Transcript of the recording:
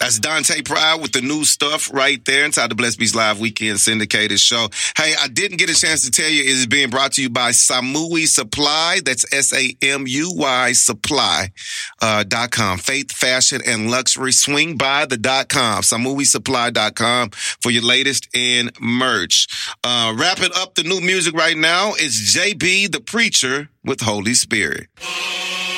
That's Dante Pride with the new stuff right there inside the Blessed Beast Live Weekend Syndicated Show. Hey, I didn't get a chance to tell you it is being brought to you by Samui Supply. That's SAMUY Supply.com. Faith, fashion, and luxury. Swing by the .com. SamuiSupply.com for your latest in merch. Wrapping up the new music right now is JB the Preacher with Holy Spirit.